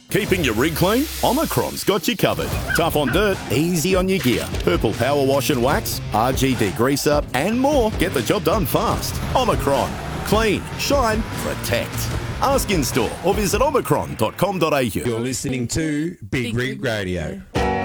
Keeping your rig clean? Omicron's got you covered. Tough on dirt, easy on your gear. Purple power wash and wax, RG degreaser, and more. Get the job done fast. Omicron. Clean, shine, protect. Ask in store or visit omicron.com.au. You're listening to Big Rig Radio.